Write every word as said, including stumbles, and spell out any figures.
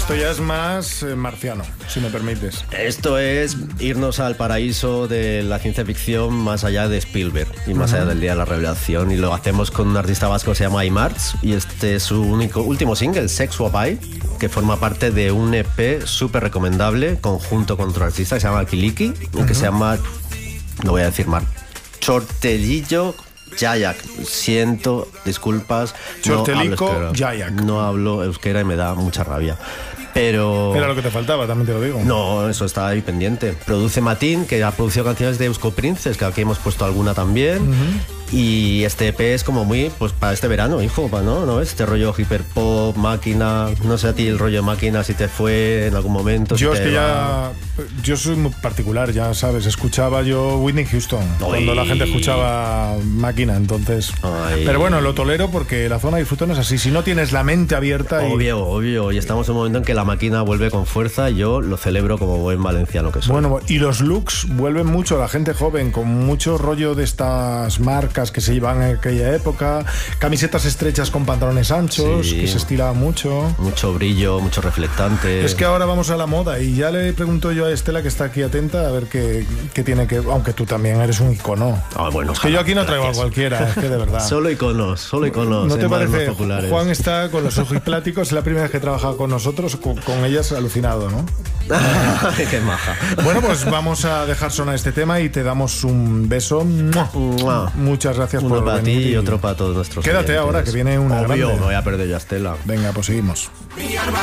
esto ya es más eh, marciano, si me permites. Esto es irnos al paraíso de la ciencia ficción más allá de Spielberg y más uh-huh. allá del Día de la Revelación, y lo hacemos con un artista vasco que se llama Imarts, y este es su único último single, Sex Wapai, que forma parte de un E P súper recomendable conjunto con otro artista que se llama Kiliki, uh-huh. que se llama, lo voy a decir mal, Chortelillo Jayak. Siento, disculpas. Chortelico no Jayak. No hablo euskera y me da mucha rabia. Pero... Era lo que te faltaba, también te lo digo. No, eso está ahí pendiente. Produce Matín, que ha producido canciones de Eusko Princess, que aquí hemos puesto alguna también. Uh-huh. Y este E P es como muy, pues para este verano, hijo, ¿no? ¿No? Este rollo hiperpop, máquina. No sé a ti el rollo máquina si te fue en algún momento. Yo si es que va... ya... Yo soy muy particular, ya sabes. Escuchaba yo Whitney Houston Ay. cuando la gente escuchaba máquina, entonces... Ay. Pero bueno, lo tolero porque la zona de disfrutón es así. Si no tienes la mente abierta... Obvio, y... obvio. Y estamos en un momento en que la máquina vuelve con fuerza y yo lo celebro como buen valenciano que soy. Bueno, y los looks vuelven mucho, la gente joven, con mucho rollo de estas marcas que se llevan en aquella época, camisetas estrechas con pantalones anchos, sí. que se estilaba mucho. Mucho brillo, mucho reflectante. Es que ahora vamos a la moda y ya le pregunto yo a Estela, que está aquí atenta, a ver qué, qué tiene que... Aunque tú también eres un icono. Ah, bueno, es que yo aquí no traigo gracias. a cualquiera, es que de verdad. Solo iconos, solo iconos. ¿No te parece? Juan está con los ojos pláticos, es la primera vez que trabaja con nosotros, con, con ellas alucinado, ¿no? Qué maja. Bueno, pues vamos a dejar sonar este tema y te damos un beso. ¡Mua! Muchas gracias Uno por para venir. ti y otro para todos nuestros Quédate oyentes. ahora, que viene una Obvio, grande. me voy a perder yo a Estela. Venga, pues seguimos.